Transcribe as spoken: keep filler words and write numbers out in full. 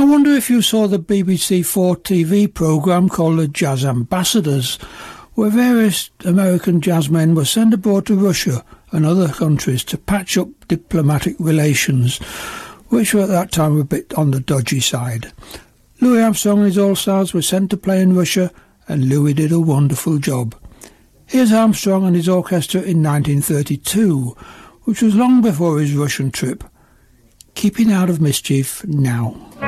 I wonder if you saw the B B C four T V programme called The Jazz Ambassadors, where various American jazzmen were sent abroad to Russia and other countries to patch up diplomatic relations, which were at that time a bit on the dodgy side. Louis Armstrong and his All-Stars were sent to play in Russia, and Louis did a wonderful job. Here's Armstrong and his orchestra in nineteen thirty-two, which was long before his Russian trip. Keeping Out of Mischief Now.